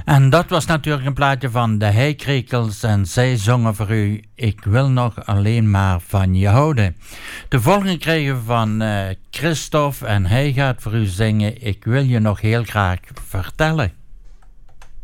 En dat was natuurlijk een plaatje van de Heikrekels en zij zongen voor u Ik wil nog alleen maar van je houden. De volgende kregen we van Christophe en hij gaat voor u zingen Ik wil je nog heel graag vertellen.